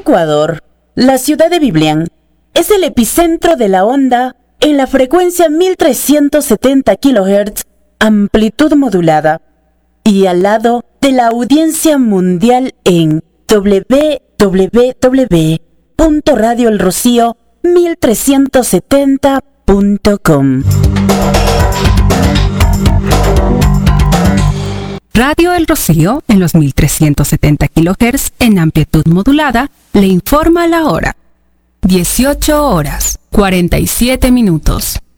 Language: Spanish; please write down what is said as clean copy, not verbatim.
Ecuador, la ciudad de Biblián es el epicentro de la onda en la frecuencia 1370 kHz, amplitud modulada, y al lado de la audiencia mundial en www.radioelrocío1370.com. Radio El Rocío, en los 1370 kHz en amplitud modulada, le informa la hora. 18 horas, 47 minutos.